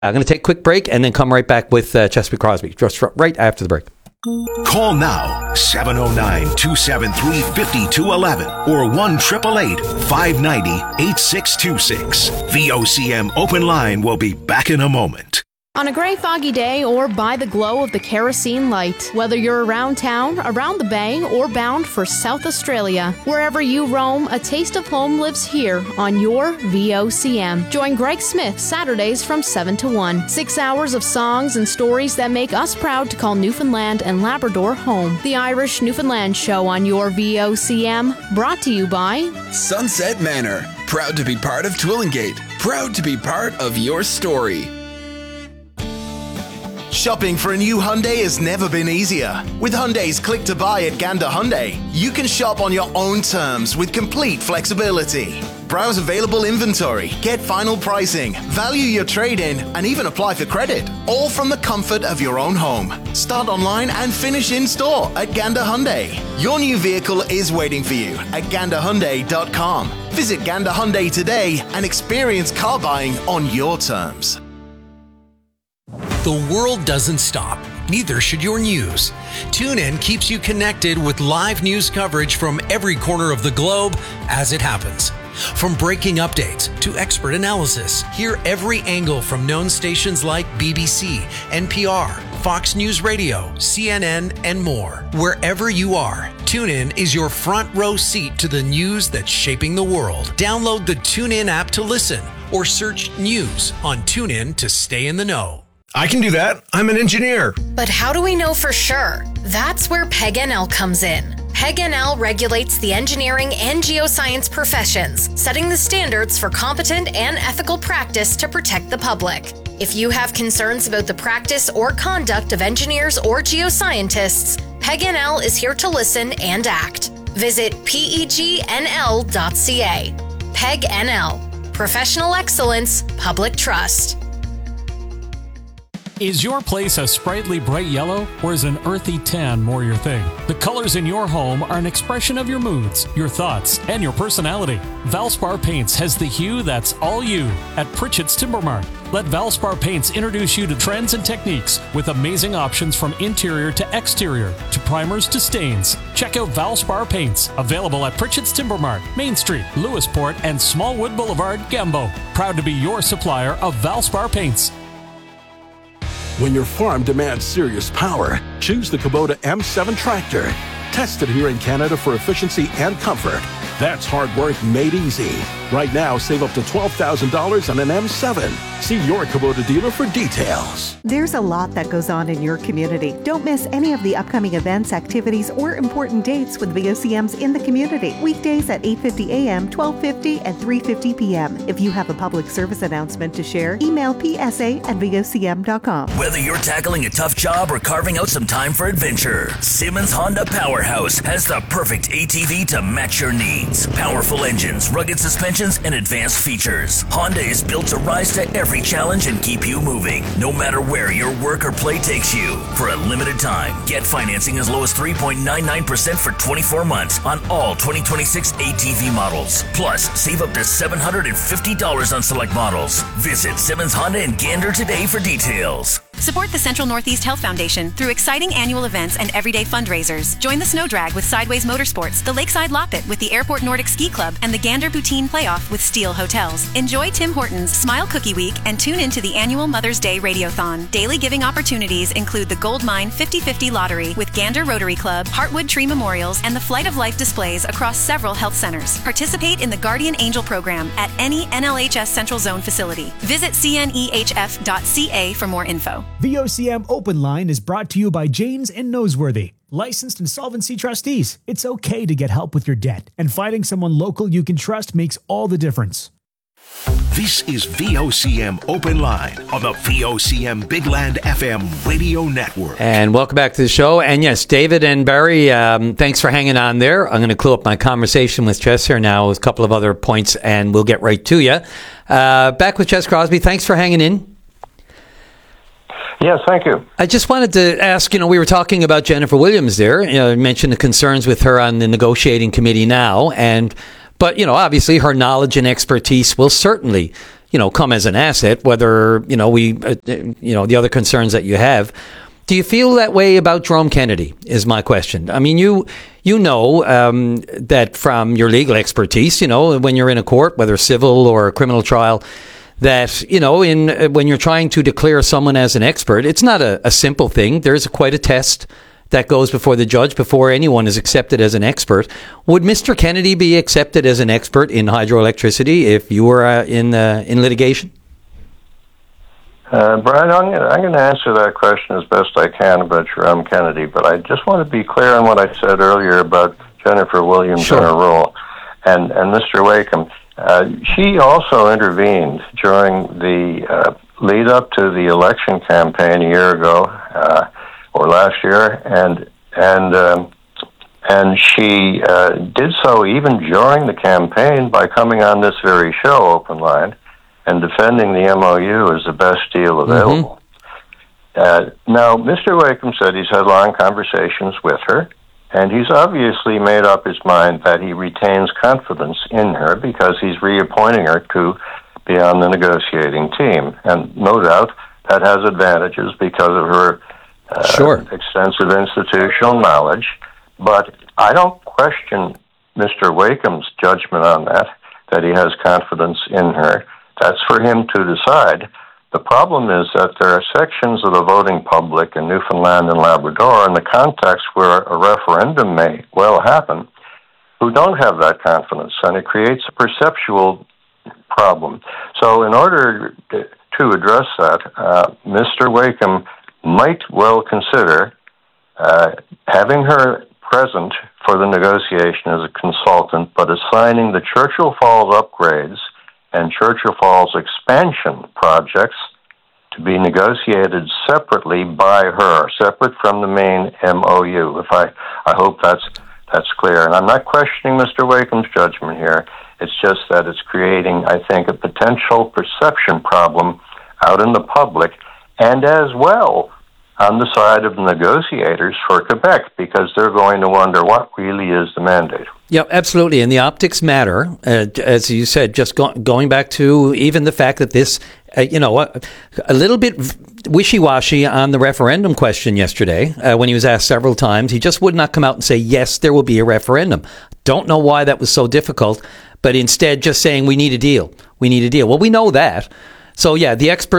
I'm going to take a quick break and then come right back with Chesapeake Crosby, just right after the break. Call now, 709-273-5211 or 1-888-590-8626. VOCM Open Line will be back in a moment. On a gray, foggy day or by the glow of the kerosene light, whether you're around town, around the bay, or bound for South Australia, wherever you roam, a taste of home lives here on your VOCM. Join Greg Smith Saturdays from 7 to 1. 6 hours of songs and stories that make us proud to call Newfoundland and Labrador home. The Irish Newfoundland Show on your VOCM, brought to you by Sunset Manor. Proud to be part of Twillingate. Proud to be part of your story. Shopping for a new Hyundai has never been easier. With Hyundai's Click to Buy at Gander Hyundai, you can shop on your own terms with complete flexibility. Browse available inventory, get final pricing, value your trade-in, and even apply for credit, all from the comfort of your own home. Start online and finish in store at Gander Hyundai. Your new vehicle is waiting for you at ganderhyundai.com. Visit Gander Hyundai today and experience car buying on your terms. The world doesn't stop. Neither should your news. TuneIn keeps you connected with live news coverage from every corner of the globe as it happens. From breaking updates to expert analysis, hear every angle from known stations like BBC, NPR, Fox News Radio, CNN, and more. Wherever you are, TuneIn is your front row seat to the news that's shaping the world. Download the TuneIn app to listen or search news on TuneIn to stay in the know. I can do that. I'm an engineer. But how do we know for sure? That's where PEG-NL comes in. PEG-NL regulates the engineering and geoscience professions, setting the standards for competent and ethical practice to protect the public. If you have concerns about the practice or conduct of engineers or geoscientists, PEG-NL is here to listen and act. Visit pegnl.ca. PEG-NL. Professional excellence, public trust. Is your place a sprightly bright yellow, or is an earthy tan more your thing? The colors in your home are an expression of your moods, your thoughts, and your personality. Valspar Paints has the hue that's all you at Pritchett's Timber Mart. Let Valspar Paints introduce you to trends and techniques with amazing options from interior to exterior, to primers to stains. Check out Valspar Paints, available at Pritchett's Timber Mart, Main Street, Lewisport, and Smallwood Boulevard, Gambo. Proud to be your supplier of Valspar Paints. When your farm demands serious power, choose the Kubota M7 tractor. Tested here in Canada for efficiency and comfort. That's hard work made easy. Right now, save up to $12,000 on an M7. See your Kubota dealer for details. There's a lot that goes on in your community. Don't miss any of the upcoming events, activities, or important dates with VOCMs in the community. Weekdays at 8:50 a.m., 12:50, and 3:50 p.m. If you have a public service announcement to share, email psa@vocm.com. Whether you're tackling a tough job or carving out some time for adventure, Simmons Honda Powerhouse has the perfect ATV to match your needs. Powerful engines, rugged suspensions, and advanced features. Honda is built to rise to every challenge and keep you moving, no matter where your work or play takes you. For a limited time, get financing as low as 3.99% for 24 months on all 2026 ATV models. Plus, save up to $750 on select models. Visit Simmons Honda in Gander today for details. Support the Central Northeast Health Foundation through exciting annual events and everyday fundraisers. Join the Snow Drag with Sideways Motorsports, the Lakeside Loppet with the Airport Nordic Ski Club, and the Gander Poutine Playoff with Steel Hotels. Enjoy Tim Hortons Smile Cookie Week and tune into the annual Mother's Day Radiothon. Daily giving opportunities include the Gold Mine 50/50 Lottery with Gander Rotary Club, Heartwood Tree Memorials, and the Flight of Life displays across several health centers. Participate in the Guardian Angel program at any NLHS Central Zone facility. Visit cnehf.ca for more info. VOCM Open Line is brought to you by Janes and Noseworthy, licensed insolvency trustees. It's okay to get help with your debt, and finding someone local you can trust makes all the difference. This is VOCM Open Line on the VOCM Big Land FM radio network. And welcome back to the show. And yes, David and Barry, thanks for hanging on there. I'm going to clue up my conversation with Chess here now with a couple of other points, and we'll get right to you. Back with Chess Crosby. Thanks for hanging in. Yes, thank you. I just wanted to ask, we were talking about Jennifer Williams there. You mentioned the concerns with her on the negotiating committee now. But, obviously her knowledge and expertise will certainly come as an asset, whether, the other concerns that you have. Do you feel that way about Jerome Kennedy is my question. I mean, you know that from your legal expertise, when you're in a court, whether civil or a criminal trial, that, when you're trying to declare someone as an expert, it's not a simple thing. There's quite a test that goes before the judge before anyone is accepted as an expert. Would Mr. Kennedy be accepted as an expert in hydroelectricity if you were in litigation? Brian, I'm going to answer that question as best I can about Jerome Kennedy, but I just want to be clear on what I said earlier about Jennifer Williams and her role, and Mr. Wakeham. She also intervened during the lead up to the election campaign a year ago, or last year, and she did so even during the campaign by coming on this very show, Open Line, and defending the MOU as the best deal available. Now, Mr. Wakeham said he's had long conversations with her, and he's obviously made up his mind that he retains confidence in her because he's reappointing her to be on the negotiating team. And no doubt that has advantages because of her extensive institutional knowledge. But I don't question Mr. Wakeham's judgment on that he has confidence in her. That's for him to decide. The problem is that there are sections of the voting public in Newfoundland and Labrador, in the context where a referendum may well happen, who don't have that confidence, and it creates a perceptual problem. So in order to address that, Mr. Wakeham might well consider having her present for the negotiation as a consultant, but assigning the Churchill Falls upgrades and Churchill Falls expansion projects to be negotiated separately by her, separate from the main MOU. If I hope that's clear. And I'm not questioning Mr. Wakeham's judgment here. It's just that it's creating, I think, a potential perception problem out in the public, and as well on the side of the negotiators for Quebec, because they're going to wonder what really is the mandate. Yeah, absolutely. And the optics matter, as you said, just going back to even the fact that this, a little bit wishy-washy on the referendum question yesterday, when he was asked several times, he just would not come out and say, yes, there will be a referendum. Don't know why that was so difficult, but instead just saying, we need a deal. We need a deal. Well, we know that. So yeah,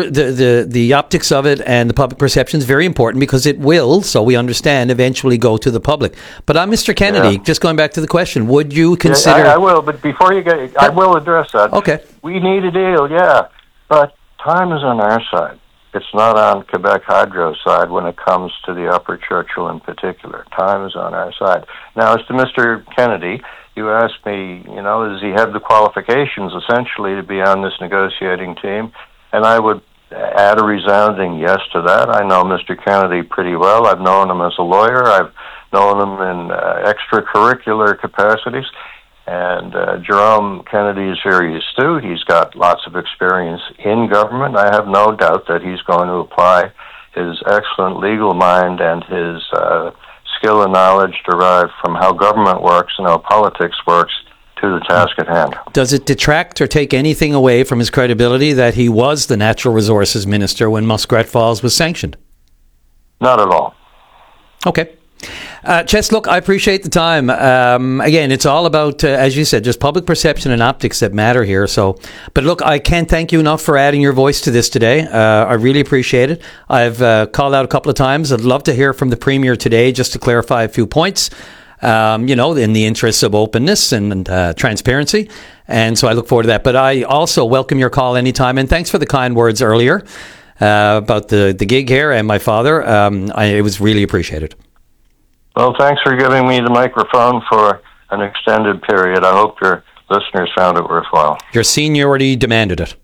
the optics of it and the public perception is very important because it will, so we understand, eventually go to the public. But on Mr. Kennedy, just going back to the question, would you consider? Yeah, I will, but before you get, I will address that. Okay. We need a deal, but time is on our side. It's not on Quebec Hydro's side when it comes to the Upper Churchill in particular. Time is on our side. Now, as to Mr. Kennedy, you asked me, does he have the qualifications essentially to be on this negotiating team? And I would add a resounding yes to that. I know Mr. Kennedy pretty well. I've known him as a lawyer. I've known him in extracurricular capacities. And Jerome Kennedy is very astute. He's got lots of experience in government. I have no doubt that he's going to apply his excellent legal mind and his skill and knowledge derived from how government works and how politics works to the task at hand. Does it detract or take anything away from his credibility that he was the Natural Resources Minister when Muskrat Falls was sanctioned? Not at all. Okay. Ches, look, I appreciate the time. Again, it's all about, as you said, just public perception and optics that matter here. So, but look, I can't thank you enough for adding your voice to this today. I really appreciate it. I've called out a couple of times. I'd love to hear from the Premier today just to clarify a few points, in the interests of openness and transparency. And so I look forward to that. But I also welcome your call anytime. And thanks for the kind words earlier about the gig here and my father. It was really appreciated. Well, thanks for giving me the microphone for an extended period. I hope your listeners found it worthwhile. Your seniority demanded it.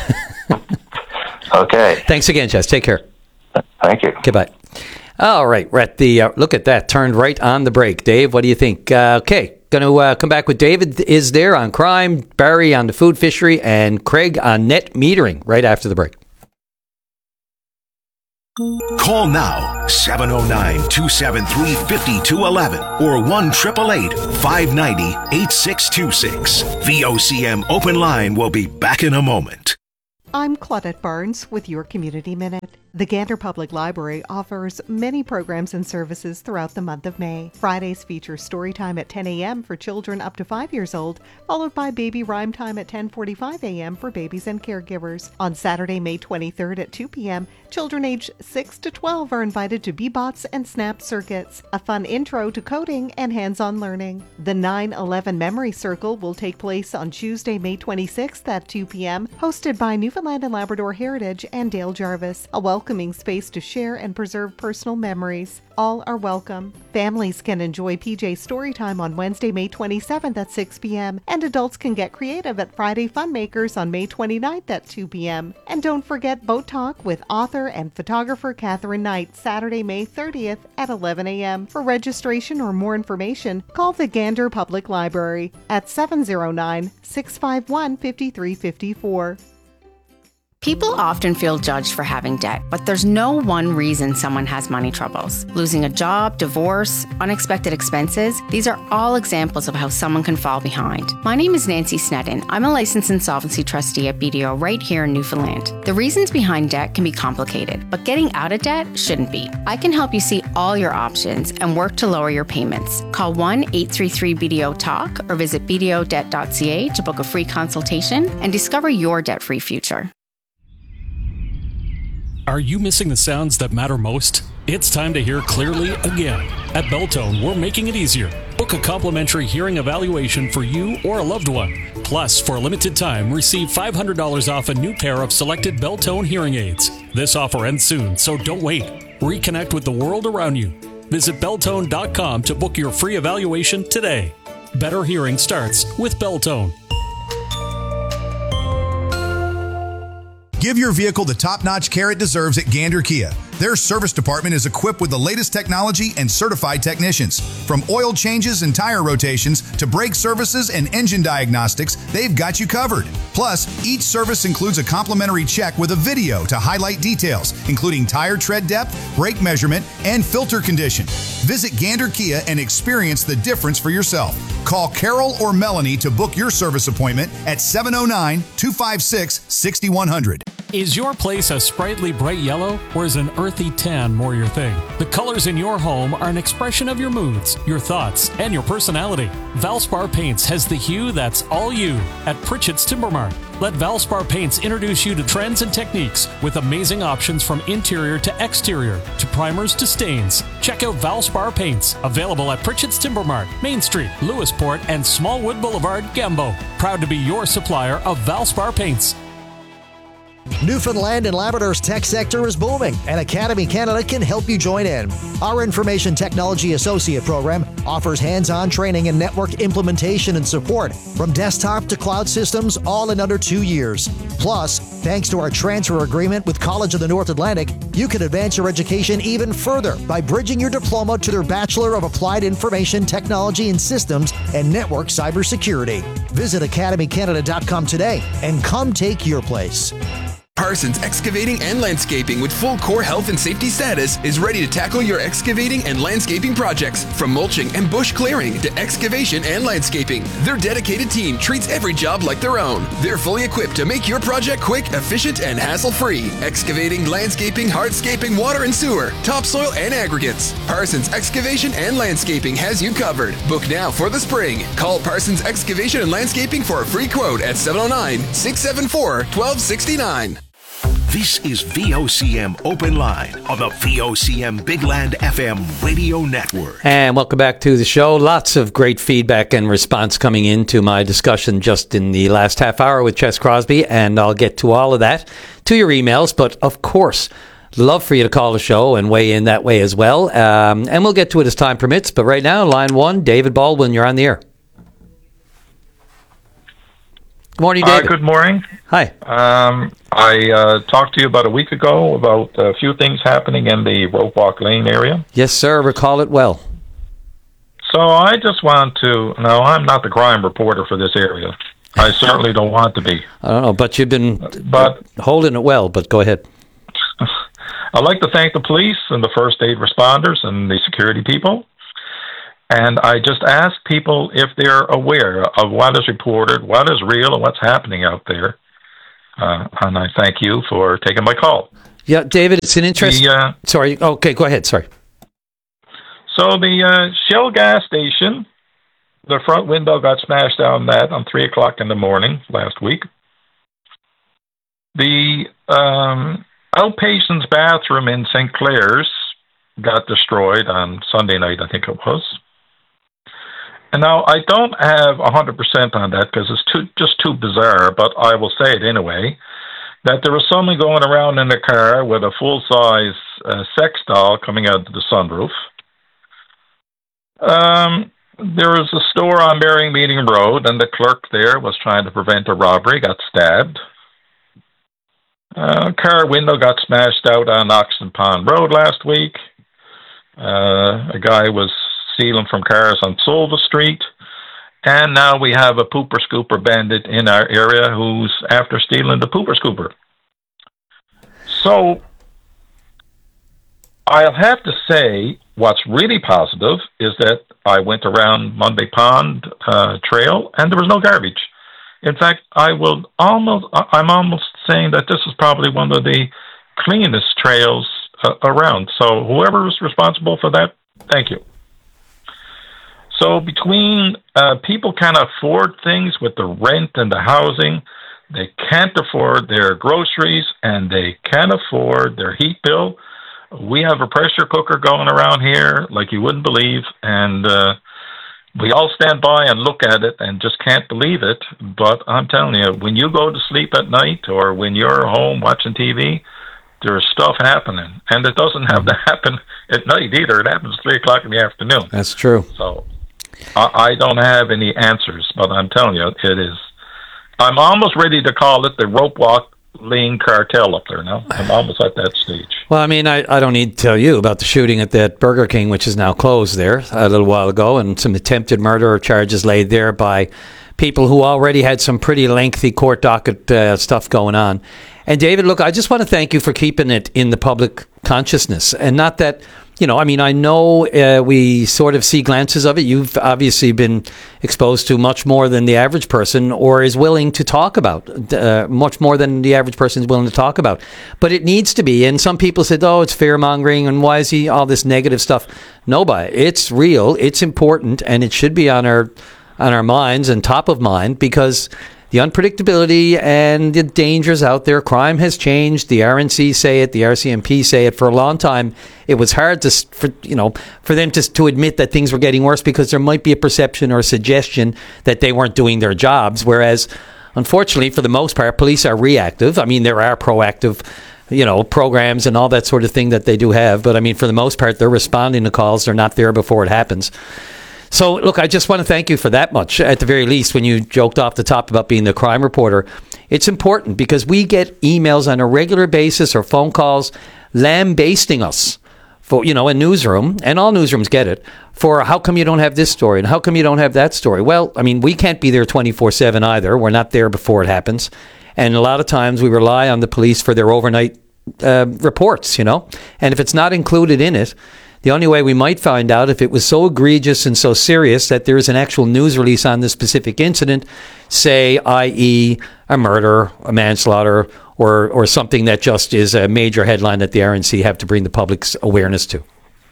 Okay. Thanks again, Ches. Take care. Thank you. Goodbye. All right. We're at the, look at that, turned right on the break. Dave, what do you think? Okay. Going to come back with David is there on crime, Barry on the food fishery, and Craig on net metering right after the break. Call now, 709-273-5211 or 1-888-590-8626. VOCM Open Line will be back in a moment. I'm Claudette Barnes with your Community Minute. The Gander Public Library offers many programs and services throughout the month of May. Fridays feature story time at 10 a.m. for children up to 5 years old, followed by baby rhyme time at 10:45 a.m. for babies and caregivers. On Saturday, May 23rd at 2 p.m., children aged 6 to 12 are invited to Bebots and Snap Circuits, a fun intro to coding and hands-on learning. The 9/11 Memory Circle will take place on Tuesday, May 26th at 2 p.m., hosted by Newfoundland and Labrador Heritage and Dale Jarvis, a welcoming space to share and preserve personal memories. All are welcome. Families can enjoy PJ Storytime on Wednesday, May 27th at 6 p.m., and adults can get creative at Friday Funmakers on May 29th at 2 p.m. And don't forget Boat Talk with author and photographer Catherine Knight, Saturday, May 30th at 11 a.m. For registration or more information, call the Gander Public Library at 709-651-5354. People often feel judged for having debt, but there's no one reason someone has money troubles. Losing a job, divorce, unexpected expenses, these are all examples of how someone can fall behind. My name is Nancy Sneddon. I'm a licensed insolvency trustee at BDO right here in Newfoundland. The reasons behind debt can be complicated, but getting out of debt shouldn't be. I can help you see all your options and work to lower your payments. Call 1-833-BDO-TALK or visit bdodebt.ca to book a free consultation and discover your debt-free future. Are you missing the sounds that matter most? It's time to hear clearly again. At Beltone, we're making it easier. Book a complimentary hearing evaluation for you or a loved one. Plus, for a limited time, receive $500 off a new pair of selected Beltone hearing aids. This offer ends soon, so don't wait. Reconnect with the world around you. Visit Beltone.com to book your free evaluation today. Better hearing starts with Beltone. Give your vehicle the top-notch care it deserves at Gander Kia. Their service department is equipped with the latest technology and certified technicians. From oil changes and tire rotations to brake services and engine diagnostics, they've got you covered. Plus, each service includes a complimentary check with a video to highlight details, including tire tread depth, brake measurement, and filter condition. Visit Gander Kia and experience the difference for yourself. Call Carol or Melanie to book your service appointment at 709-256-6100. Is your place a sprightly bright yellow, or is an earthy tan more your thing? The colors in your home are an expression of your moods, your thoughts, and your personality. Valspar Paints has the hue that's all you at Pritchett's Timber Mart. Let Valspar Paints introduce you to trends and techniques with amazing options from interior to exterior, to primers to stains. Check out Valspar Paints, available at Pritchett's Timber Mart, Main Street, Lewisport, and Smallwood Boulevard, Gambo. Proud to be your supplier of Valspar Paints. Newfoundland and Labrador's tech sector is booming, and Academy Canada can help you join in. Our Information Technology Associate program offers hands-on training in network implementation and support, from desktop to cloud systems, all in under 2 years. Plus, thanks to our transfer agreement with College of the North Atlantic, you can advance your education even further by bridging your diploma to their Bachelor of Applied Information Technology and Systems and Network Cybersecurity. Visit academycanada.com today and come take your place. Parsons Excavating and Landscaping with full core health and safety status is ready to tackle your excavating and landscaping projects. From mulching and bush clearing to excavation and landscaping, their dedicated team treats every job like their own. They're fully equipped to make your project quick, efficient, and hassle-free. Excavating, landscaping, hardscaping, water and sewer, topsoil, and aggregates. Parsons Excavation and Landscaping has you covered. Book now for the spring. Call Parsons Excavation and Landscaping for a free quote at 709-674-1269. This is VOCM Open Line on the VOCM Big Land FM radio network. And welcome back to the show. Lots of great feedback and response coming into my discussion just in the last half hour with Chess Crosby, and I'll get to all of that, to your emails, but of course, love for you to call the show and weigh in that way as well. And we'll get to it as time permits, but right now, line one, David Baldwin, you're on the air. Good morning, David. Good morning. Hi. I talked to you about a week ago about a few things happening in the Rope Walk Lane area. Yes, sir. Recall it well. So I just want to... No, I'm not the crime reporter for this area. I certainly don't want to be. I don't know, but you've been holding it well, but go ahead. I'd like to thank the police and the first aid responders and the security people. And I just ask people if they're aware of what is reported, what is real, and what's happening out there. and I thank you for taking my call. Yeah, David, it's an interesting... Sorry. Okay, go ahead. Sorry. So the Shell gas station, the front window got smashed down on 3 o'clock in the morning last week. The outpatient's bathroom in St. Clair's got destroyed on Sunday night, I think it was. And now, I don't have 100% on that because it's just too bizarre, but I will say it anyway, that there was someone going around in a car with a full-size sex doll coming out of the sunroof. There was a store on Marion Meeting Road, and the clerk there was trying to prevent a robbery, got stabbed. Car window got smashed out on Oxon Pond Road last week. A guy was stealing from cars on Silva Street. And now we have a pooper scooper bandit in our area who's after stealing the pooper scooper. So I'll have to say what's really positive is that I went around Monday Pond Trail and there was no garbage. In fact, I'm almost saying that this is probably one of the cleanest trails around. So whoever is responsible for that, thank you. So between people can't afford things with the rent and the housing, they can't afford their groceries, and they can't afford their heat bill. We have a pressure cooker going around here like you wouldn't believe, and we all stand by and look at it and just can't believe it. But I'm telling you, when you go to sleep at night or when you're home watching TV, there's stuff happening. And it doesn't have to happen at night either. It happens 3 o'clock in the afternoon. That's true. So I don't have any answers, but I'm telling you, it is. I'm almost ready to call it the rope walk lean cartel up there now. I'm almost at that stage. Well, I mean, I don't need to tell you about the shooting at that Burger King, which is now closed there a little while ago, and some attempted murder charges laid there by people who already had some pretty lengthy court docket stuff going on. And David, look, I just want to thank you for keeping it in the public consciousness, and not that, you know, I mean, I know we sort of see glances of it. You've obviously been exposed to much more than the average person, or is willing to talk about, much more than the average person is willing to talk about. But it needs to be. And some people said, oh, it's fear-mongering, and why is he all this negative stuff? No, but it's real, it's important, and it should be on our minds and top of mind, because the unpredictability and the dangers out there. Crime has changed. The RNC say it. The RCMP say it. For a long time, it was hard for them to admit that things were getting worse, because there might be a perception or a suggestion that they weren't doing their jobs. Whereas, unfortunately, for the most part, police are reactive. I mean, there are proactive, programs and all that sort of thing that they do have. But I mean, for the most part, they're responding to calls. They're not there before it happens. So, look, I just want to thank you for that much, at the very least, when you joked off the top about being the crime reporter. It's important, because we get emails on a regular basis or phone calls lambasting us for, a newsroom, and all newsrooms get it, for how come you don't have this story and how come you don't have that story? Well, I mean, we can't be there 24/7 either. We're not there before it happens. And a lot of times we rely on the police for their overnight reports, And if it's not included in it, the only way we might find out if it was so egregious and so serious that there is an actual news release on this specific incident, say, i.e. a murder, a manslaughter, or something that just is a major headline that the RNC have to bring the public's awareness to.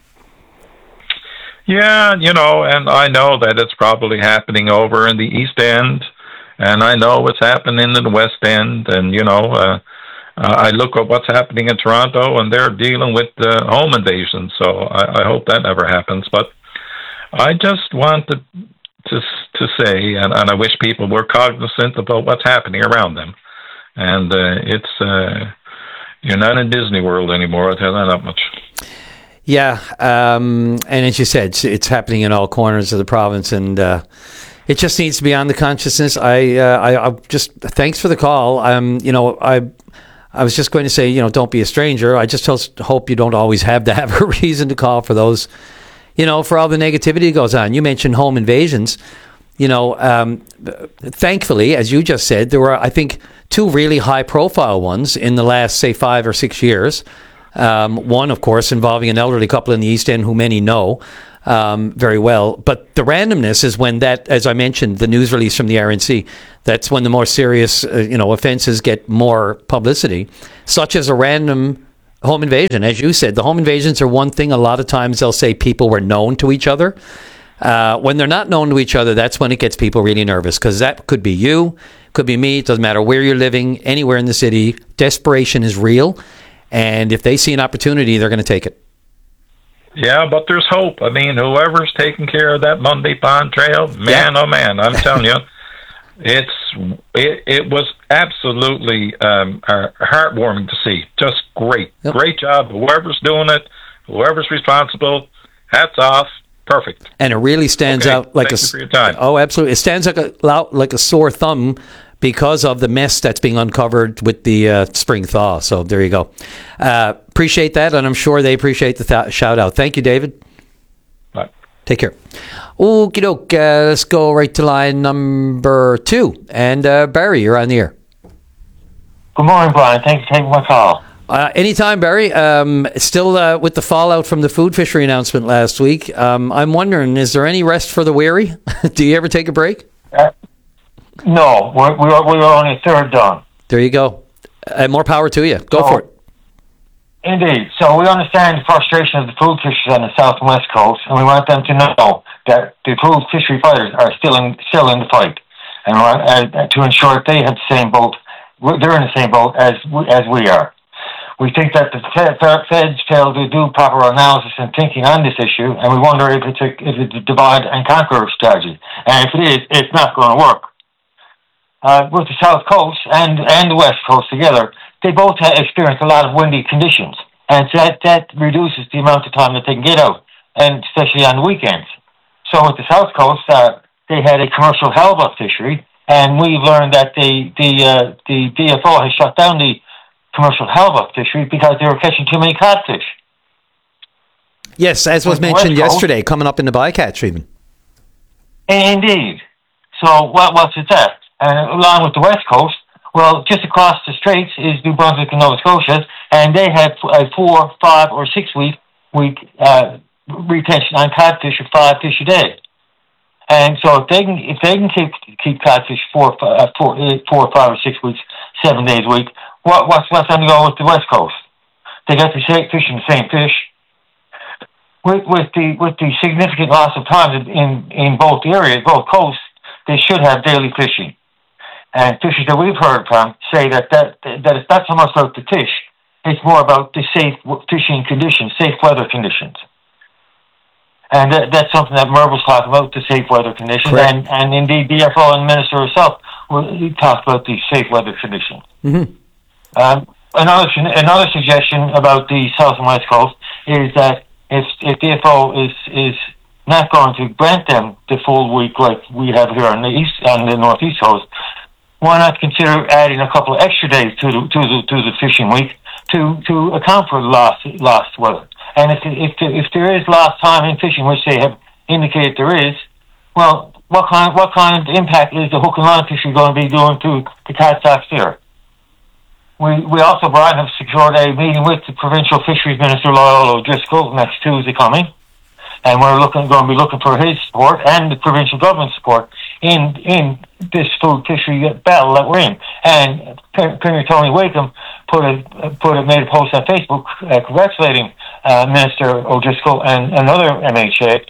Yeah, and I know that it's probably happening over in the East End, and I know it's happening in the West End, and, I look at what's happening in Toronto, and they're dealing with home invasion, so I hope that never happens. But I just wanted to say, and I wish people were cognizant about what's happening around them. And you're not in Disney World anymore, I'll tell you that much. Yeah, and as you said, it's happening in all corners of the province, and it just needs to be on the consciousness. I just, thanks for the call. I was just going to say, don't be a stranger. I just hope you don't always have to have a reason to call for those, for all the negativity that goes on. You mentioned home invasions. Thankfully, as you just said, there were, I think, 2 really high-profile ones in the last, say, 5 or 6 years. One, of course, involving an elderly couple in the East End who many know very well. But the randomness is when that, as I mentioned, the news release from the RNC, that's when the more serious, offenses get more publicity, such as a random home invasion. As you said, the home invasions are one thing. A lot of times they'll say people were known to each other. When they're not known to each other, that's when it gets people really nervous, because that could be you, could be me. It doesn't matter where you're living, anywhere in the city. Desperation is real. And if they see an opportunity, they're going to take it. Yeah, but there's hope. I mean, whoever's taking care of that Monday Pond Trail, man, oh man, I'm telling you, it was absolutely heartwarming to see. Just great. Yep. Great job. Whoever's doing it, whoever's responsible, hats off. Perfect. And it really stands out like Thank you for your time. Oh, absolutely. It stands like a sore thumb because of the mess that's being uncovered with the spring thaw. So there you go. Appreciate that, and I'm sure they appreciate the shout out. Thank you, David. Bye. Take care. Okie doke. Let's go right to line number 2. And Barry, you're on the air. Good morning, Brian. Thanks for taking my call. Anytime, Barry. Still with the fallout from the food fishery announcement last week, I'm wondering, is there any rest for the weary? Do you ever take a break? No, we were only a third done. There you go. More power to you. Go for it. Indeed. So we understand the frustration of the food fishers on the south and west coast, and we want them to know that the food fishery fighters are still in the fight, and to ensure that they have the same boat. They're in the same boat as we are. We think that the feds failed to do proper analysis and thinking on this issue, and we wonder if it's a divide and conquer strategy. And if it is, it's not going to work. With the South Coast and the West Coast together, they both have experienced a lot of windy conditions, and that reduces the amount of time that they can get out, and especially on the weekends. So with the South Coast, they had a commercial halibut fishery, and we've learned that the DFO has shut down the commercial halibut fishery because they were catching too many codfish. Yes, as was mentioned yesterday, coming up in the bycatch even. Indeed. So what's it that? And along with the West Coast, well, just across the straits is New Brunswick and Nova Scotia, and they had a 4, 5, or 6 week retention on codfish of 5 fish a day. And so if they can keep codfish 4, 5, or 6 weeks, 7 days a week, what's on the go with the West Coast? They got to fishing the same fish. With the significant loss of time in both areas, both coasts, they should have daily fishing. And fishers that we've heard from say that it's not so much about the fish, it's more about the safe fishing conditions, safe weather conditions. And that's something that Merv was talking about, the safe weather conditions. And indeed, DFO and the Minister herself talked about the safe weather conditions. Mm-hmm. Another suggestion about the South and West Coast is that if DFO is not going to grant them the full week like we have here on the Northeast Coast, why not consider adding a couple of extra days to the fishing week to account for lost weather? And if there is lost time in fishing, which they have indicated there is, well, what kind of impact is the hook and line fishery going to be doing to the cod stocks there? We also, Brian, have secured a meeting with the Provincial Fisheries Minister, Loyola O'Driscoll, next Tuesday coming, and we're going to be looking for his support and the provincial government support in this food fishery battle that we're in. And Premier Tony Wakeham made a post on Facebook congratulating Minister O'Driscoll and another MHA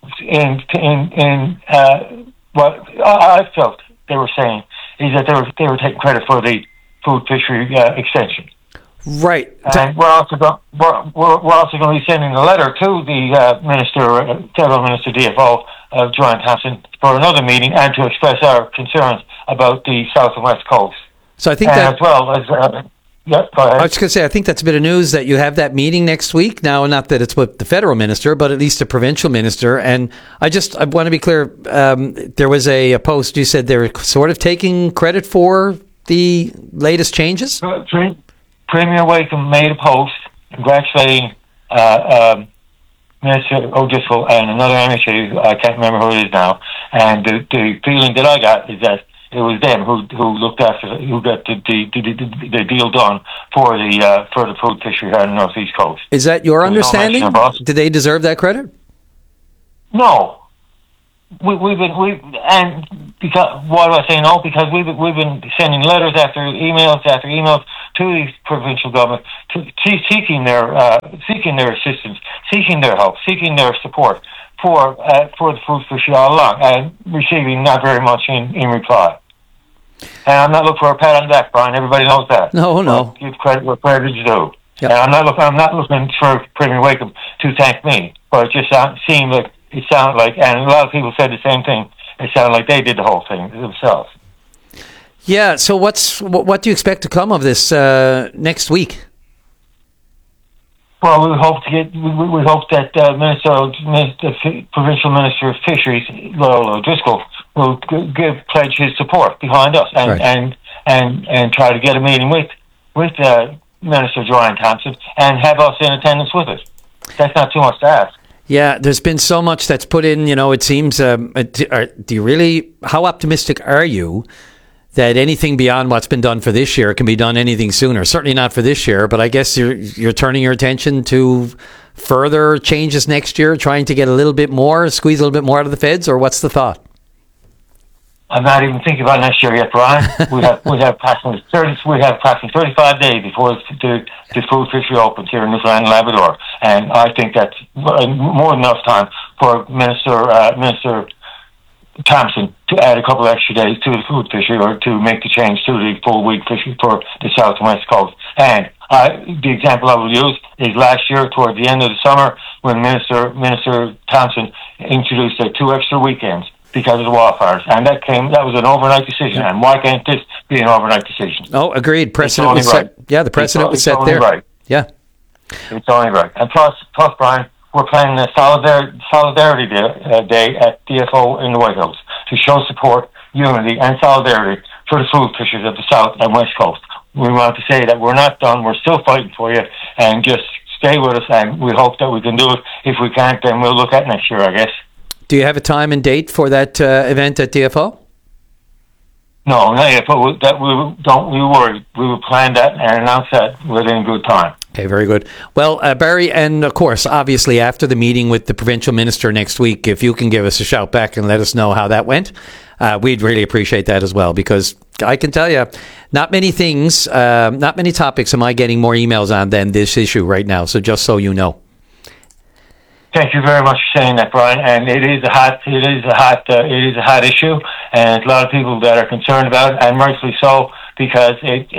in what I felt they were saying is that they were taking credit for the food fishery extension. Right. And we're also going to be sending a letter to the Federal Minister DFO, Joanne Thompson, for another meeting and to express our concerns about the South and West Coast. So I think that, as well as yeah, go ahead. I was just going to say, I think that's a bit of news that you have that meeting next week. Now, not that it's with the federal minister, but at least the provincial minister. And I want to be clear. There was a post. You said they're sort of taking credit for the latest changes. Premier Wakeham made a post congratulating Minister O'Driscoll and another MHA, I can't remember who it is now, and the feeling that I got is that it was them who looked after, who got the deal done for the food fishery here on the Northeast Coast. Is that your understanding? Did they deserve that credit? No. Because why do I say no? Because we've been sending letters after emails to the provincial government, seeking their assistance, seeking their help, seeking their support for the food fishery all along, and receiving not very much in reply. And I'm not looking for a pat on the back, Brian. Everybody knows that. No. Give credit where credit is due. Yep. And I'm not looking for Premier Wakeham to thank me, but it just seemed like. It sounded like, and a lot of people said the same thing, it sounded like they did the whole thing themselves. Yeah, so what do you expect to come of this next week? Well, we hope that the Provincial Minister of Fisheries, Lowell O'Driscoll, will pledge his support behind us and try to get a meeting with Minister Joanne Thompson and have us in attendance with it. That's not too much to ask. Yeah, there's been so much that's put in, it seems, how optimistic are you that anything beyond what's been done for this year can be done anything sooner? Certainly not for this year, but I guess you're turning your attention to further changes next year, trying to get a little bit more, squeeze a little bit more out of the feds, or what's the thought? I'm not even thinking about next year yet, Brian. We have approximately 35 days before the food fishery opens here in Newfoundland and Labrador, and I think that's more than enough time for Minister Thompson to add a couple of extra days to the food fishery, or to make the change to the full week fishery for the South and West Coast. And the example I will use is last year, toward the end of the summer, when Minister Thompson introduced 2 extra weekends because of the wildfires, and that was an overnight decision. And why can't this be an overnight decision? Oh, agreed. Precedent was set. Yeah, the precedent was set there. Right. Yeah, it's only right. And plus, Brian, we're planning a solidarity day at DFO in the White House to show support, unity, and solidarity for the food fishers of the South and West Coast. We want to say that we're not done. We're still fighting for you, and just stay with us. And we hope that we can do it. If we can't, then we'll look at next year, I guess. Do you have a time and date for that event at DFO? No, not yet. But don't we worry. We will plan that and announce that within good time. Okay, very good. Well, Barry, and of course, obviously, after the meeting with the provincial minister next week, if you can give us a shout back and let us know how that went, we'd really appreciate that as well, because I can tell you, not many topics am I getting more emails on than this issue right now. So just so you know. Thank you very much for saying that, Brian. And it is a hot issue, and a lot of people that are concerned about it, and rightfully so, because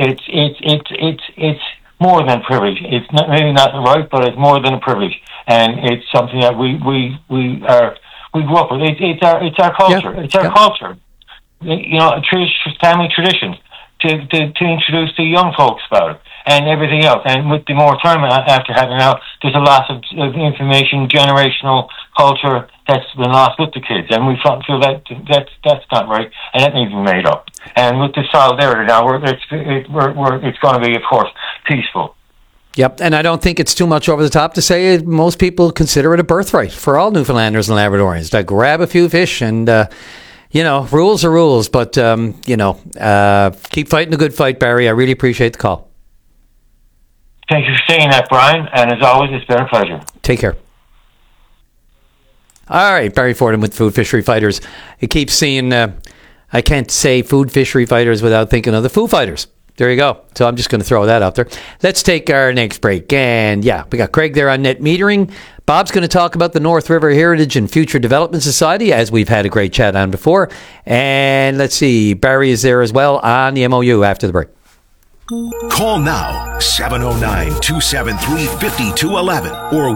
it's more than privilege. It's maybe not the right, but it's more than a privilege, and it's something that we grew up with. It's our culture. Yeah. It's our culture. Family traditions to introduce the young folks about it. And everything else, and with the moratorium after having out, there's a loss of information, generational culture that's been lost with the kids, and we feel that's not right, and that needs to be made up. And with the solidarity now, it's going to be, of course, peaceful. Yep, and I don't think it's too much over the top to say most people consider it a birthright for all Newfoundlanders and Labradorians to grab a few fish and. Rules are rules, but keep fighting the good fight, Barry. I really appreciate the call. Thank you for saying that, Brian. And as always, it's been a pleasure. Take care. All right, Barry Fordham with Food Fishery Fighters. You keep seeing, I can't say Food Fishery Fighters without thinking of the Foo Fighters. There you go. So I'm just going to throw that out there. Let's take our next break. And yeah, we got Craig there on net metering. Bob's going to talk about the North River Heritage and Future Development Society, as we've had a great chat on before. And let's see, Barry is there as well on the MOU after the break. Call now, 709-273-5211 or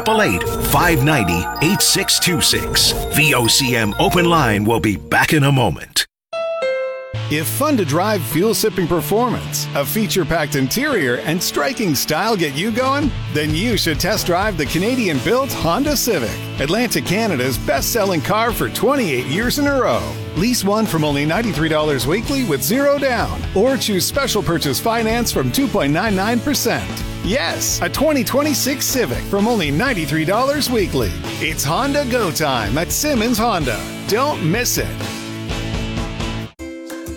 1-888-590-8626. VOCM Open Line will be back in a moment. If fun to drive, fuel-sipping performance, a feature-packed interior, and striking style get you going, then you should test drive the Canadian-built Honda Civic, Atlantic Canada's best-selling car for 28 years in a row. Lease one from only $93 weekly with zero down, or choose special purchase finance from 2.99%. Yes, a 2026 Civic from only $93 weekly. It's Honda Go Time at Simmons Honda. Don't miss it.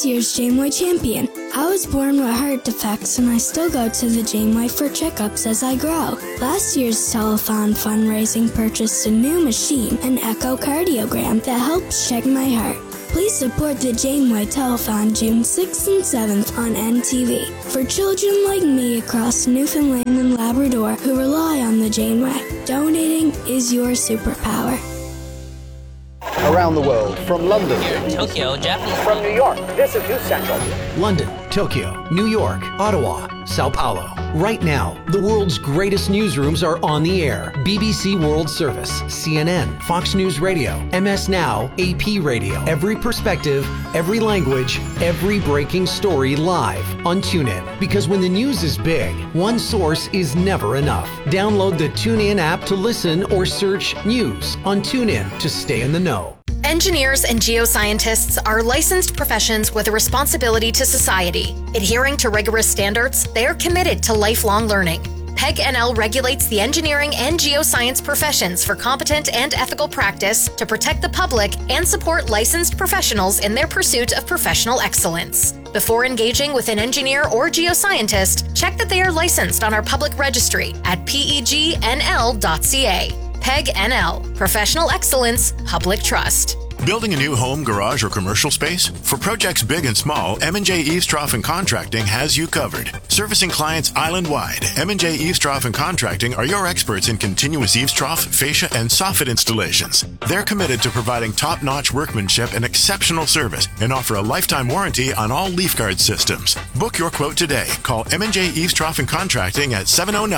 this year's Janeway champion. I was born with heart defects and I still go to the Janeway for checkups as I grow. Last year's telethon fundraising purchased a new machine, an echocardiogram, that helps check my heart. Please support the Janeway Telethon June 6th and 7th on NTV for children like me across Newfoundland and Labrador who rely on the Janeway. Donating is your superpower. Around the world, from London, Tokyo, Japan, from New York, this is News Central. London, Tokyo, New York, Ottawa, Sao Paulo. Right now, the world's greatest newsrooms are on the air. BBC World Service, CNN, Fox News Radio, MS Now, AP Radio. Every perspective, every language, every breaking story live on TuneIn. Because when the news is big, one source is never enough. Download the TuneIn app to listen or search news on TuneIn to stay in the know. Engineers and geoscientists are licensed professions with a responsibility to society. Adhering to rigorous standards, they are committed to lifelong learning. PEG-NL regulates the engineering and geoscience professions for competent and ethical practice to protect the public and support licensed professionals in their pursuit of professional excellence. Before engaging with an engineer or geoscientist, check that they are licensed on our public registry at pegnl.ca. PEG-NL, Professional Excellence, Public Trust. Building a new home, garage, or commercial space? For projects big and small, M&J Eavestrough and Contracting has you covered. Servicing clients island-wide, M&J Eavestrough and Contracting are your experts in continuous eavestrough, fascia, and soffit installations. They're committed to providing top-notch workmanship and exceptional service and offer a lifetime warranty on all leaf guard systems. Book your quote today. Call M&J Eavestrough and Contracting at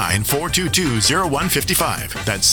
709-422-0155. That's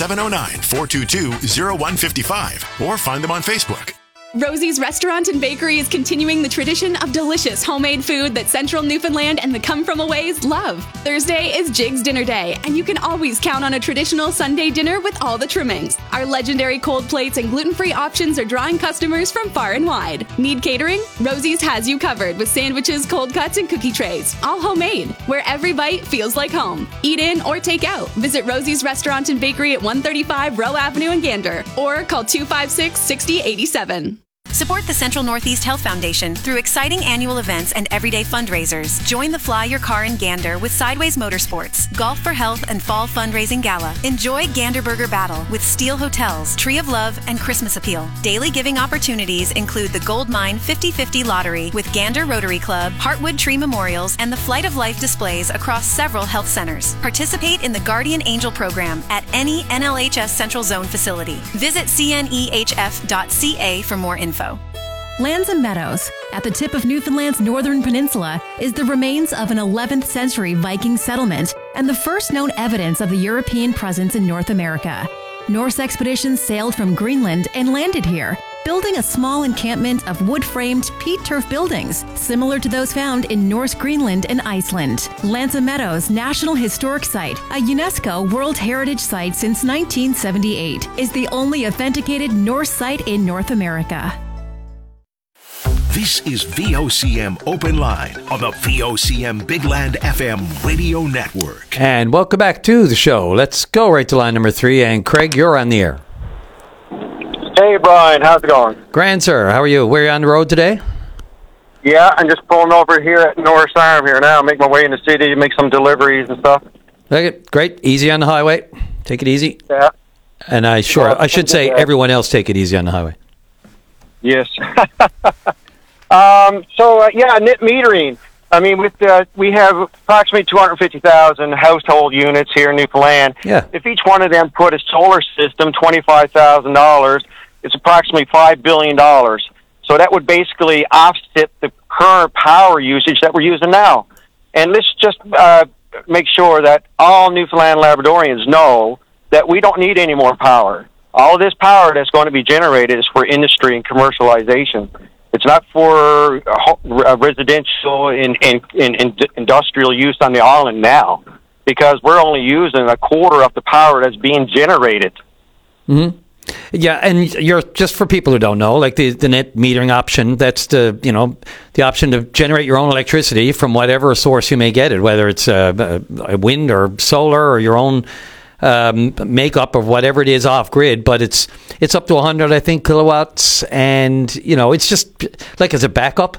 709-422-0155. Or find them on Facebook. Rosie's Restaurant and Bakery is continuing the tradition of delicious homemade food that Central Newfoundland and the come-from-aways love. Thursday is Jig's Dinner Day, and you can always count on a traditional Sunday dinner with all the trimmings. Our legendary cold plates and gluten-free options are drawing customers from far and wide. Need catering? Rosie's has you covered with sandwiches, cold cuts, and cookie trays, all homemade, where every bite feels like home. Eat in or take out. Visit Rosie's Restaurant and Bakery at 135 Rowe Avenue in Gander, or call 256-6087. Support the Central Northeast Health Foundation through exciting annual events and everyday fundraisers. Join the Fly Your Car in Gander with Sideways Motorsports, Golf for Health, and Fall Fundraising Gala. Enjoy Ganderburger Battle with Steel Hotels, Tree of Love, and Christmas Appeal. Daily giving opportunities include the Gold Mine 50/50 Lottery with Gander Rotary Club, Heartwood Tree Memorials, and the Flight of Life displays across several health centers. Participate in the Guardian Angel program at any NLHS Central Zone facility. Visit cnehf.ca for more info. Lands and Meadows, at the tip of Newfoundland's northern peninsula, is the remains of an 11th century Viking settlement and the first known evidence of a European presence in North America. Norse expeditions sailed from Greenland and landed here, building a small encampment of wood-framed peat turf buildings, similar to those found in Norse Greenland and Iceland. Lands and Meadows National Historic Site, a UNESCO World Heritage Site since 1978, is the only authenticated Norse site in North America. This is VOCM Open Line on the VOCM Big Land FM radio network. And welcome back to the show. Let's go right to line number 3. And Craig, you're on the air. Hey, Brian. How's it going? Grand, sir. How are you? Where are you on the road today? Yeah, I'm just pulling over here at Norris Arm here now. Make my way in the city to make some deliveries and stuff. Okay, great. Easy on the highway. Take it easy. Yeah. And I should say everyone else take it easy on the highway. Yes. Net metering. I mean, we have approximately 250,000 household units here in Newfoundland. Yeah. If each one of them put a solar system, $25,000, it's approximately $5 billion. So that would basically offset the current power usage that we're using now. And let's just make sure that all Newfoundland Labradorians know that we don't need any more power. All of this power that's going to be generated is for industry and commercialization. It's not for residential and industrial use on the island now, because we're only using a quarter of the power that's being generated. Mm-hmm. Yeah, and you're just for people who don't know, like the net metering option. That's the option to generate your own electricity from whatever source you may get it, whether it's a wind or solar or your own makeup of whatever it is off grid, but it's up to 100, I think, kilowatts, and it's just like as a backup.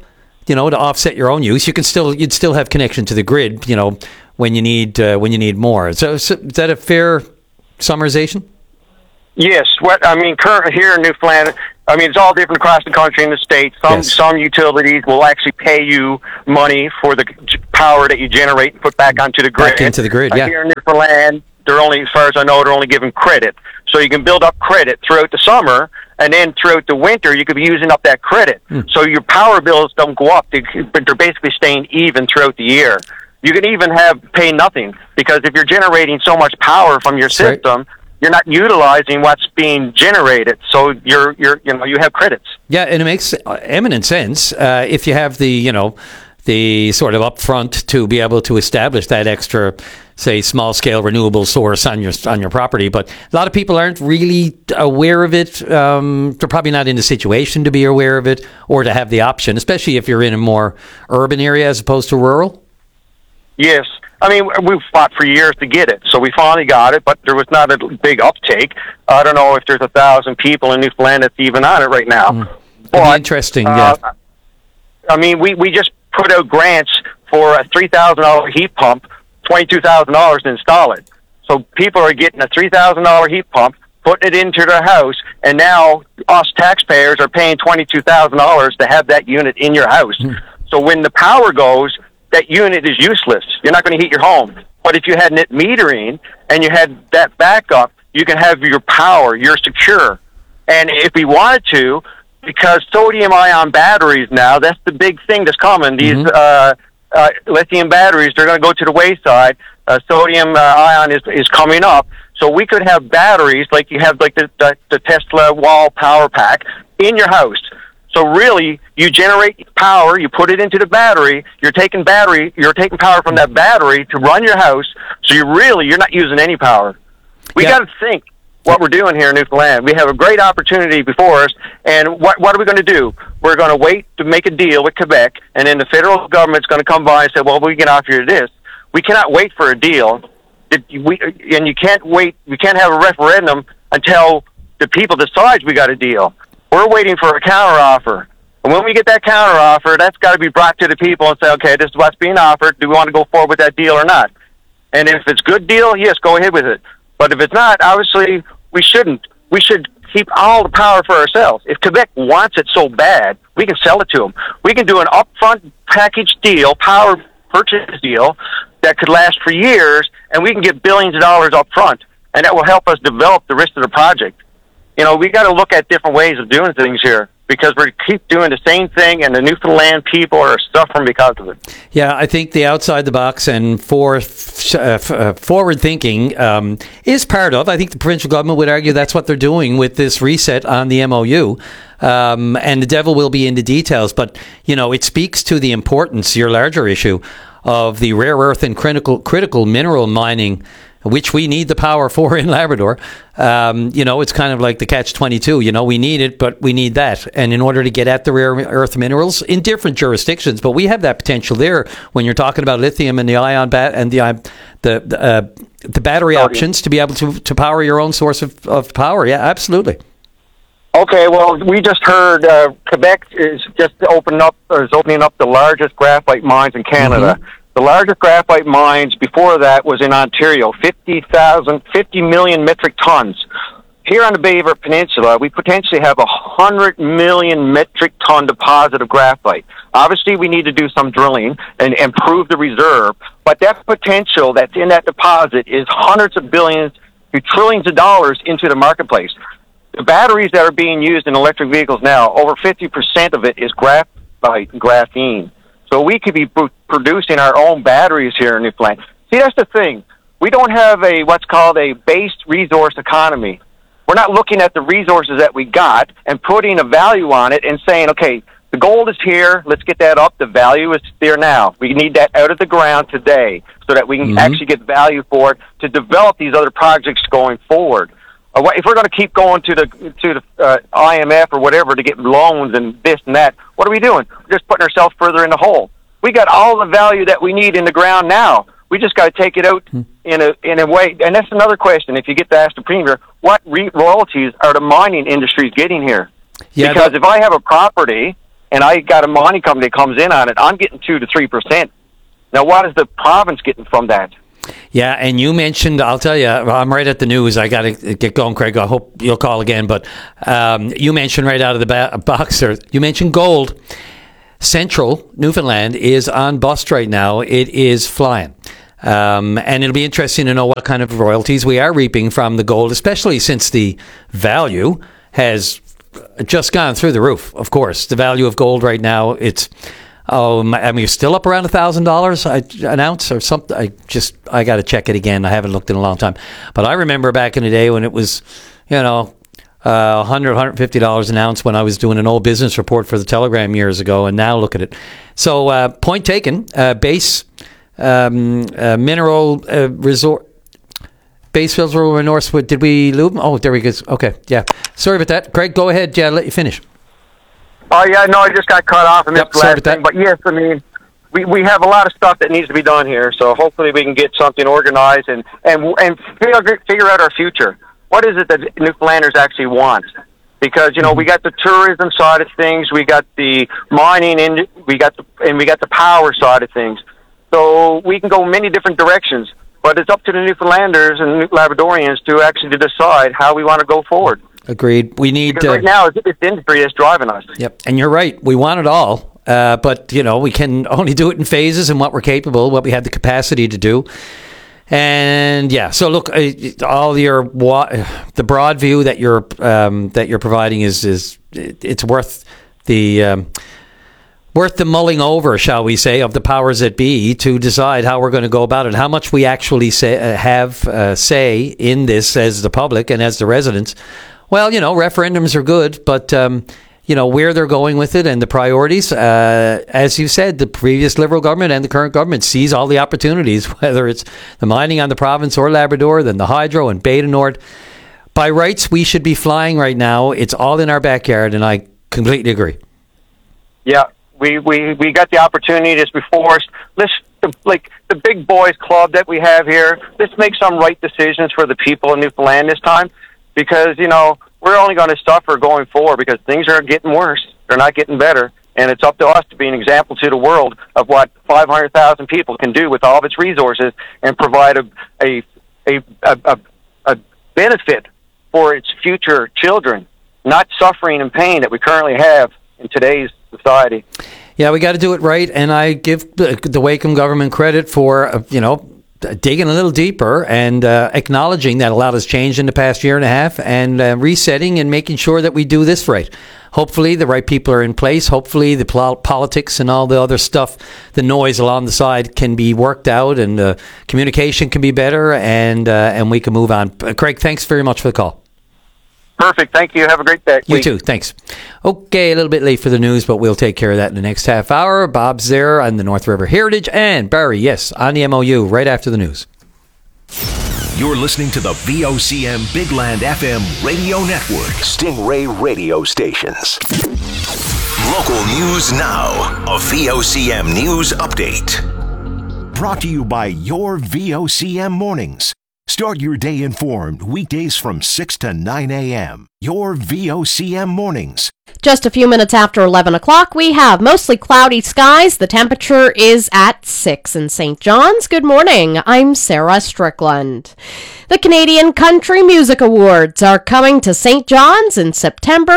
to offset your own use, you'd still have connection to the grid, when you need more. So is that a fair summarization? Yes. Currently here in Newfoundland, it's all different across the country and the state. Some utilities will actually pay you money for the power that you generate and put back onto the grid. Back into the grid, yeah. Here in Newfoundland, they're only, as far as I know, they're only giving credit. So you can build up credit throughout the summer, and then throughout the winter, you could be using up that credit. So your power bills don't go up. They're basically staying even throughout the year. You can even pay nothing, because if you're generating so much power from your system, you're not utilizing what's being generated. So you have credits. Yeah, and it makes eminent sense if you have the sort of upfront to be able to establish that extra, say, small-scale renewable source on your property. But a lot of people aren't really aware of it. They're probably not in the situation to be aware of it or to have the option, especially if you're in a more urban area as opposed to rural. Yes. We've fought for years to get it, so we finally got it, but there was not a big uptake. I don't know if there's 1,000 people in Newfoundland that's even on it right now. But, interesting, yeah. We just put out grants for a $3,000 heat pump, $22,000 to install it. So people are getting a $3,000 heat pump, putting it into their house, and now us taxpayers are paying $22,000 to have that unit in your house. So when the power goes, that unit is useless. You're not going to heat your home. But if you had net metering and you had that backup, you can have your power. You're secure. And if we wanted to, because sodium-ion batteries now, that's the big thing that's coming. These lithium batteries, they're going to go to the wayside. Sodium-ion is coming up. So we could have batteries like you have like the Tesla wall power pack in your house. So really, you generate power, you put it into the battery, you're taking power from that battery to run your house, so you're not using any power. We got to think what we're doing here in Newfoundland. We have a great opportunity before us, and what are we going to do? We're going to wait to make a deal with Quebec, and then the federal government's going to come by and say, well, we can offer you this. We cannot wait for a deal, and you can't wait, we can't have a referendum until the people decide we got a deal. We're waiting for a counteroffer. And when we get that counteroffer, that's got to be brought to the people and say, okay, this is what's being offered. Do we want to go forward with that deal or not? And if it's a good deal, yes, go ahead with it. But if it's not, obviously, we shouldn't. We should keep all the power for ourselves. If Quebec wants it so bad, we can sell it to them. We can do an upfront package deal, power purchase deal, that could last for years, and we can get billions of dollars up front. And that will help us develop the rest of the project. We got to look at different ways of doing things here, because we keep doing the same thing, and the Newfoundland people are suffering because of it. Yeah, I think the outside the box and forward thinking is part of. I think the provincial government would argue that's what they're doing with this reset on the MOU. And the devil will be in the details, but it speaks to the importance, your larger issue, of the rare earth and critical mineral mining, which we need the power for in Labrador. It's kind of like the catch-22. We need it, but we need that. And in order to get at the rare earth minerals in different jurisdictions, but we have that potential there when you're talking about lithium and the ion and the battery options to be able to power your own source of power. Yeah, absolutely. Okay, well, we just heard Quebec is opening up the largest graphite mines in Canada. Mm-hmm. The largest graphite mines before that was in Ontario, 50 million metric tons. Here on the Bay River Peninsula, we potentially have 100 million metric ton deposit of graphite. Obviously, we need to do some drilling and improve the reserve, but that potential that's in that deposit is hundreds of billions to trillions of dollars into the marketplace. The batteries that are being used in electric vehicles now, over 50% of it is graphite and graphene. So we could be producing our own batteries here in Newfoundland. See, that's the thing. We don't have what's called a based resource economy. We're not looking at the resources that we got and putting a value on it and saying, okay, the gold is here, let's get that up. The value is there now. We need that out of the ground today so that we can actually get value for it to develop these other projects going forward. If we're going to keep going to the IMF or whatever to get loans and this and that, what are we doing? We're just putting ourselves further in the hole. We got all the value that we need in the ground now. We just got to take it out in a way. And that's another question. If you get to ask the Premier, what royalties are the mining industries getting here? Yeah, because if I have a property and I got a mining company that comes in on it, I'm getting 2 to 3%. Now, what is the province getting from that? Yeah, and you mentioned, I'll tell you, I'm right at the news. I got to get going, Craig. I hope you'll call again. But you mentioned right out of the box there, you mentioned gold. Central Newfoundland is on bust right now. It is flying. And it'll be interesting to know what kind of royalties we are reaping from the gold, especially since the value has just gone through the roof, of course. The value of gold right now, it's... you're still up around $1,000 an ounce or something. I got to check it again. I haven't looked in a long time. But I remember back in the day when it was, $100, $150 an ounce when I was doing an old business report for the Telegram years ago. And now look at it. So, point taken, base mineral resort. Base Mineral Northwood. Did we lose? Oh, there we go. Okay, yeah. Sorry about that. Craig, go ahead. Yeah, I'll let you finish. Oh, yeah, no, I just got cut off in this last thing. But, yes, I mean, we have a lot of stuff that needs to be done here, so hopefully we can get something organized and figure out our future. What is it that Newfoundlanders actually want? Because, we got the tourism side of things, we got the mining, we got the power side of things. So we can go many different directions, but it's up to the Newfoundlanders and Labradorians to actually decide how we want to go forward. Agreed. We need... Because right now, it's the industry that's driving us. Yep, and you're right. We want it all, but, we can only do it in phases and what we're capable, what we have the capacity to do. And, yeah, so look, all the broad view that you're providing is it's worth the mulling over, shall we say, of the powers that be to decide how we're going to go about it, how much we actually have say in this as the public and as the residents. Well, referendums are good, but, where they're going with it and the priorities, as you said, the previous Liberal government and the current government sees all the opportunities, whether it's the mining on the province or Labrador, then the hydro and Bay du Nord. By rights, we should be flying right now. It's all in our backyard, and I completely agree. Yeah, we got the opportunity just before us. Like the big boys club that we have here, let's make some right decisions for the people in Newfoundland this time. Because, we're only going to suffer going forward because things are getting worse. They're not getting better. And it's up to us to be an example to the world of what 500,000 people can do with all of its resources and provide a benefit for its future children, not suffering and pain that we currently have in today's society. Yeah, we got to do it right. And I give the Wakeham government credit for, digging a little deeper and acknowledging that a lot has changed in the past year and a half and resetting and making sure that we do this right. Hopefully the right people are in place. Hopefully the politics and all the other stuff, the noise along the side can be worked out and communication can be better and we can move on. Craig, thanks very much for the call. Perfect. Thank you. Have a great day. You too. Thanks. Okay, a little bit late for the news, but we'll take care of that in the next half hour. Bob's there on the North River Heritage, and Barry, yes, on the MOU right after the news. You're listening to the VOCM Big Land FM radio network. Stingray radio stations. Local news now. A VOCM news update. Brought to you by your VOCM mornings. Start your day informed weekdays from 6 to 9 a.m. Your VOCM mornings. Just a few minutes after 11 o'clock, we have mostly cloudy skies. The temperature is at 6 in St. John's. Good morning. I'm Sarah Strickland. The Canadian Country Music Awards are coming to St. John's in September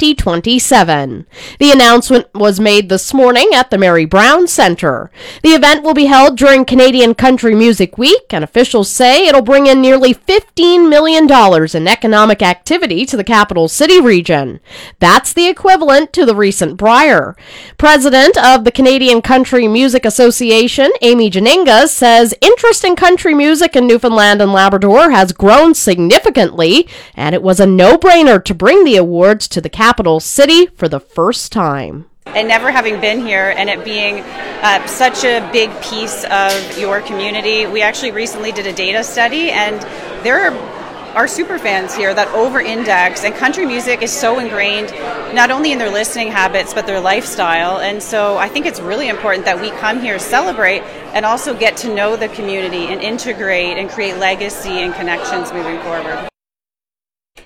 2027. The announcement was made this morning at the Mary Brown Centre. The event will be held during Canadian Country Music Week, and officials say it'll bring in nearly $15 million in economic activity to the capital city region. That's the equivalent to the recent Brier. President of the Canadian Country Music Association, Amy Janinga, says interest in country music in Newfoundland and Labrador has grown significantly, and it was a no-brainer to bring the awards to the capital city for the first time. And never having been here and it being such a big piece of your community, we actually recently did a data study, and there are super fans here that over-index, and country music is so ingrained not only in their listening habits but their lifestyle. And so I think it's really important that we come here, celebrate, and also get to know the community and integrate and create legacy and connections moving forward.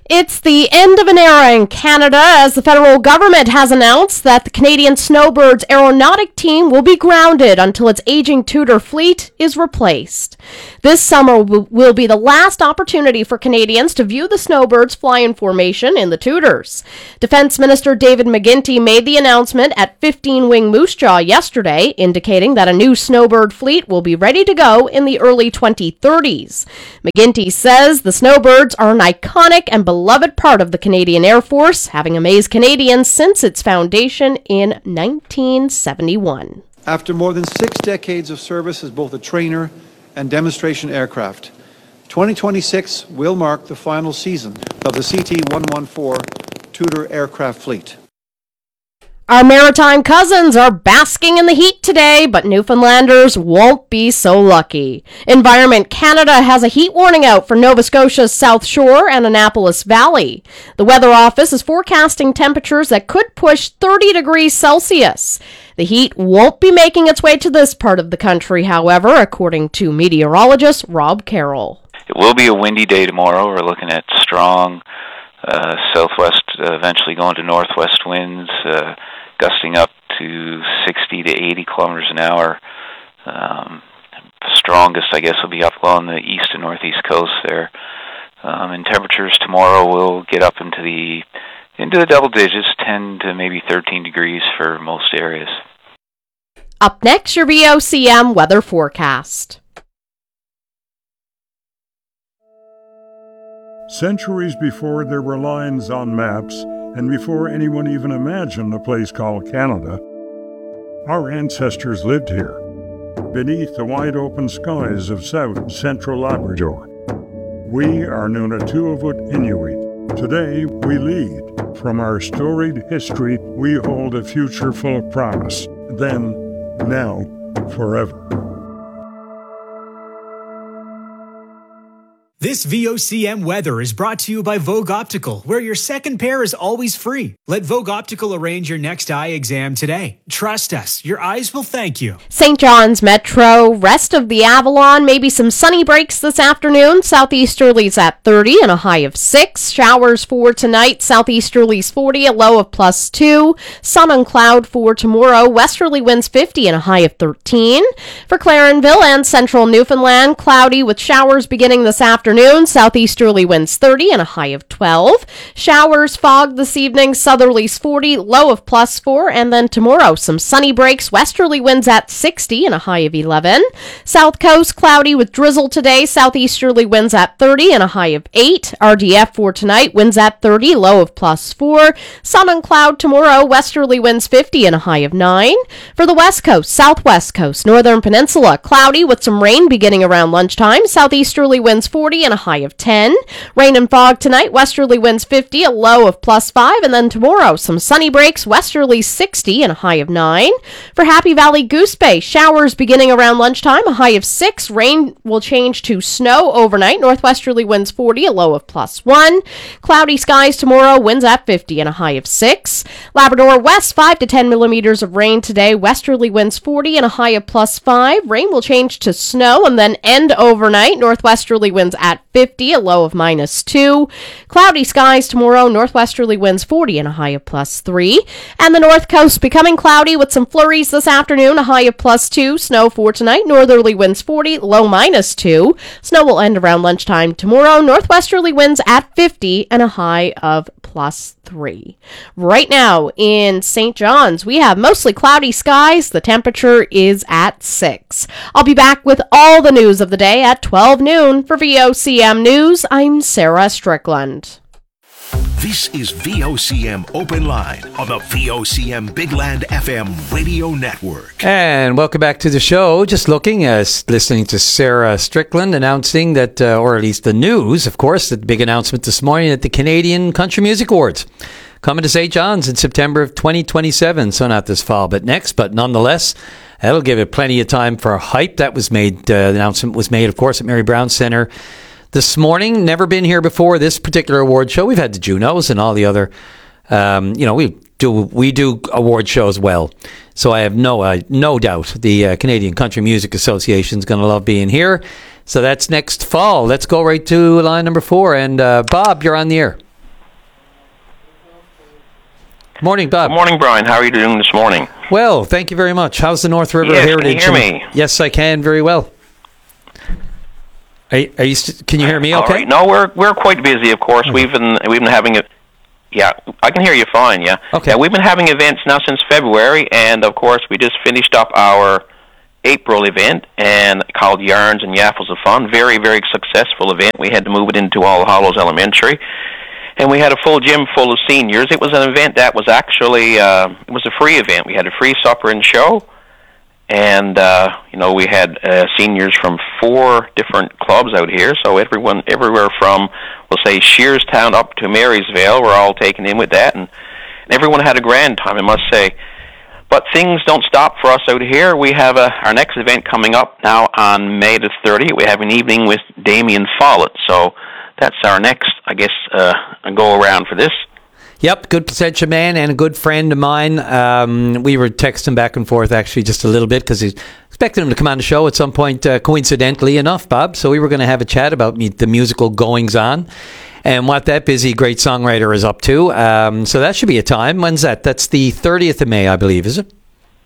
It's the end of an era in Canada as the federal government has announced that the Canadian Snowbirds aeronautic team will be grounded until its aging Tudor fleet is replaced. This summer will be the last opportunity for Canadians to view the Snowbirds fly in formation in the Tudors. Defense Minister David McGuinty made the announcement at 15 Wing Moose Jaw yesterday, indicating that a new Snowbird fleet will be ready to go in the early 2030s. McGuinty says the Snowbirds are an iconic and beloved part of the Canadian Air Force, having amazed Canadians since its foundation in 1971. After more than 6 decades of service as both a trainer and demonstration aircraft, 2026 will mark the final season of the CT-114 Tudor aircraft fleet. Our maritime cousins are basking in the heat today, but Newfoundlanders won't be so lucky. Environment Canada has a heat warning out for Nova Scotia's South Shore and Annapolis Valley. The Weather Office is forecasting temperatures that could push 30 degrees Celsius. The heat won't be making its way to this part of the country, however, according to meteorologist Rob Carroll. It will be a windy day tomorrow. We're looking at strong southwest, eventually going to northwest winds, gusting up to 60 to 80 kilometers an hour. Strongest, I guess, will be up along the east and northeast coast there. And temperatures tomorrow will get up into the double digits, 10 to maybe 13 degrees for most areas. Up next, your VOCM weather forecast. Centuries before there were lines on maps, and before anyone even imagined a place called Canada, our ancestors lived here, beneath the wide-open skies of South and Central Labrador. We are Nunatuavut Inuit. Today, we lead. From our storied history, we hold a future full of promise. Then, now, forever. This VOCM weather is brought to you by Vogue Optical, where your second pair is always free. Let Vogue Optical arrange your next eye exam today. Trust us, your eyes will thank you. St. John's Metro, rest of the Avalon, maybe some sunny breaks this afternoon. Southeasterlies at 30 and a high of 6. Showers for tonight. Southeasterlies 40, a low of +2. Sun and cloud for tomorrow. Westerly winds 50 and a high of 13. For Clarenville and central Newfoundland, cloudy with showers beginning this afternoon. Southeasterly winds 30 and a high of 12. Showers, fog this evening, southerlies 40, low of +4. And then tomorrow, some sunny breaks, westerly winds at 60 and a high of 11. South coast, cloudy with drizzle today, southeasterly winds at 30 and a high of 8. RDF for tonight, winds at 30, low of +4. Sun and cloud tomorrow, westerly winds 50 and a high of 9. For the west coast, southwest coast, northern peninsula, cloudy with some rain beginning around lunchtime, southeasterly winds 40 and a high of 10. Rain and fog tonight, westerly winds 50, a low of +5, and then tomorrow, some sunny breaks, westerly 60 and a high of 9. For Happy Valley Goose Bay, showers beginning around lunchtime, a high of 6. Rain will change to snow overnight, northwesterly winds 40, a low of +1. Cloudy skies tomorrow, winds at 50 and a high of 6. Labrador West, 5 to 10 millimeters of rain today, westerly winds 40 and a high of +5. Rain will change to snow and then end overnight, northwesterly winds at 50, a low of -2. Cloudy skies tomorrow, northwesterly winds 40 and a high of +3. And the north coast becoming cloudy with some flurries this afternoon, a high of +2. Snow for tonight, northerly winds 40, low -2. Snow will end around lunchtime tomorrow, northwesterly winds at 50 and a high of +3. Right now in St. John's, we have mostly cloudy skies. The temperature is at 6. I'll be back with all the news of the day at 12 noon. For VOCM News, I'm Sarah Strickland. This is VOCM Open Line on the VOCM Big Land FM radio network. And welcome back to the show. Just listening to Sarah Strickland announcing that, or at least the news, of course, the big announcement this morning at the Canadian Country Music Awards. Coming to St. John's in September of 2027, so not this fall, but next. But nonetheless, that'll give it plenty of time for hype. That was made, the announcement was made, of course, at Mary Brown Centre this morning. Never been here before, this particular award show. We've had the Junos and all the other, we do award shows well. So I have no doubt the Canadian Country Music Association is going to love being here. So that's next fall. Let's go right to line number 4. And Bob, you're on the air. Morning, Bob. Good morning, Brian. How are you doing this morning? Well, thank you very much. How's the North River Yes, Heritage? can you hear me? Yes, I can very well. Are you can you hear me? Okay. All right. No, we're quite busy. Of course, we've been having a. Yeah, I can hear you fine. Yeah. Okay. Yeah, we've been having events now since February, and of course, we just finished up our April event and called Yarns and Yaffles of Fun. Very, very successful event. We had to move it into All Hallows Elementary, and we had a full gym full of seniors. It was an event that was actually it was a free event. We had a free supper and show, and we had seniors from 4 different clubs out here. So everyone, everywhere from, we'll say, Shearstown up to Marysvale, were all taken in with that, and everyone had a grand time, I must say. But things don't stop for us out here. We have our next event coming up now on May the 30th. We have an evening with Damien Follett. So that's our next, I guess, go-around for this. Yep, good potential man and a good friend of mine. We were texting back and forth actually just a little bit because he's expecting him to come on the show at some point, coincidentally enough, Bob. So we were going to have a chat about the musical goings-on and what that busy, great songwriter is up to. So that should be a time. When's that? That's the 30th of May, I believe, is it?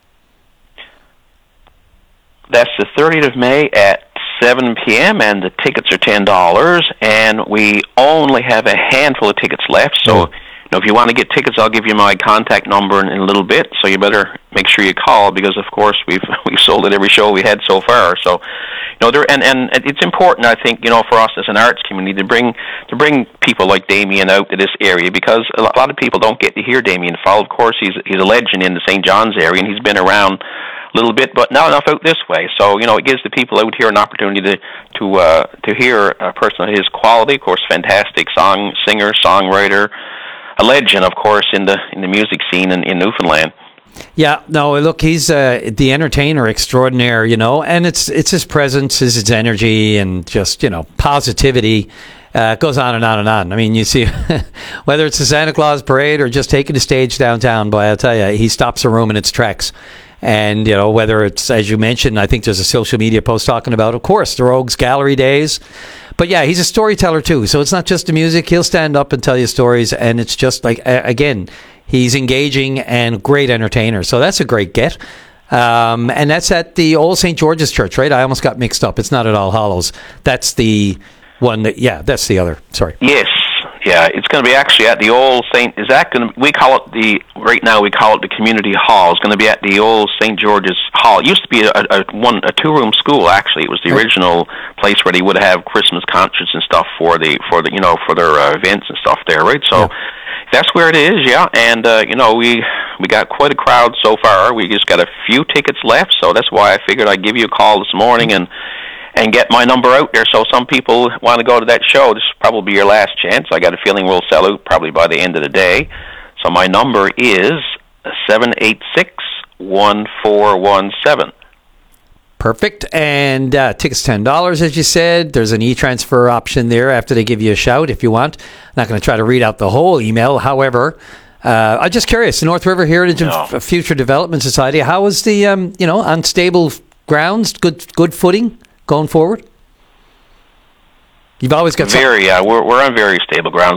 That's the 30th of May at 7 p.m., and the tickets are $10, and we only have a handful of tickets left. So if you want to get tickets, I'll give you my contact number in a little bit, so you better make sure you call, because, of course, we've sold at every show we had so far. So, and it's important, I think, for us as an arts community to bring people like Damien out to this area, because a lot of people don't get to hear Damien Follett. Of course, he's a legend in the St. John's area, and he's been around a little bit, but not enough out this way. So, it gives the people out here an opportunity to hear a person of his quality. Of course, fantastic singer, songwriter, a legend, of course, in the music scene in Newfoundland. Yeah, no, look, he's the entertainer extraordinaire, and it's his presence, his energy, and just, positivity. Goes on and on and on. I mean, you see, whether it's the Santa Claus parade or just taking the stage downtown, boy, I'll tell you, he stops a room in its tracks. And, whether it's, as you mentioned, I think there's a social media post talking about, of course, the Rogues Gallery days. But, yeah, he's a storyteller, too. So it's not just the music. He'll stand up and tell you stories. And it's just like, again, he's engaging and great entertainer. So that's a great get. And that's at the Old St. George's Church, right? I almost got mixed up. It's not at All Hallows. That's the one that's the other. Sorry. Yes. Yeah, it's going to be actually at the Old St. Is that going to? We call it right now we call it the Community Hall. It's going to be at the Old St. George's Hall. It used to be a 2-room school. Actually, it was the original place where they would have Christmas concerts and stuff for their events and stuff there, right? So that's where it is. Yeah, and we got quite a crowd so far. We just got a few tickets left, so that's why I figured I'd give you a call this morning and get my number out there, so some people want to go to that show. This will probably be your last chance. I got a feeling we'll sell out probably by the end of the day. So my number is 786-1417. Perfect. And tickets $10, as you said. There's an e-transfer option there after they give you a shout if you want. I'm not going to try to read out the whole email. However, I'm just curious, the North River Heritage and Future Development Society, how is the, on stable grounds, good footing going forward? You've always got we're on very stable grounds.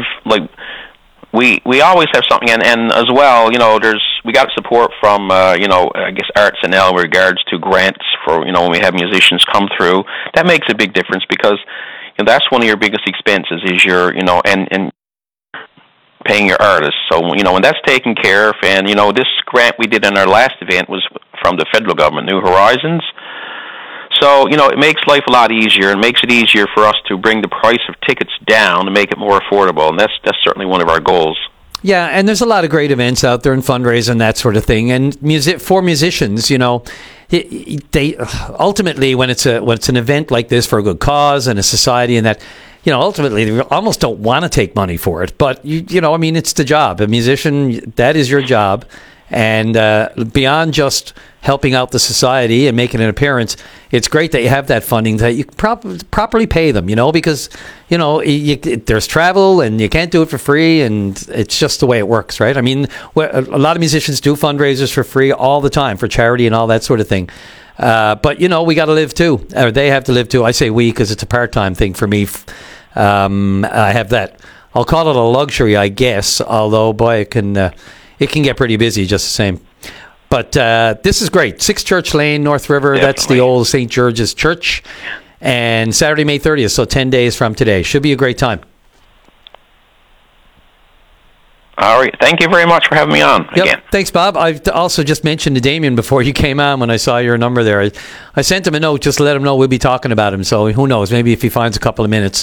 We always have something, and as well, we got support from I guess Arts NL in regards to grants for when we have musicians come through. That makes a big difference, because that's one of your biggest expenses is your and paying your artists. So when that's taken care of, and this grant we did in our last event was from the federal government, New Horizons. So, it makes life a lot easier, and makes it easier for us to bring the price of tickets down to make it more affordable, and that's certainly one of our goals. Yeah, and there's a lot of great events out there and fundraising and that sort of thing. And for musicians, they ultimately, when it's an event like this for a good cause and a society, and that, ultimately they almost don't want to take money for it. But it's the job. A musician, that is your job. And beyond just helping out the society and making an appearance, it's great that you have that funding, that you properly pay them, because, there's travel and you can't do it for free, and it's just the way it works, right? I mean, a lot of musicians do fundraisers for free all the time for charity and all that sort of thing. But, we got to live too, or they have to live too. I say we because it's a part-time thing for me. I have that. I'll call it a luxury, I guess, although, boy, it can... it can get pretty busy just the same. But this is great. 6 Church Lane, North River. Definitely. That's the old St. George's Church. And Saturday, May 30th, so 10 days from today. Should be a great time. All right. Thank you very much for having me on again. Thanks, Bob. I've also just mentioned to Damien before you came on when I saw your number there. I sent him a note just to let him know we'll be talking about him. So who knows? Maybe if he finds a couple of minutes,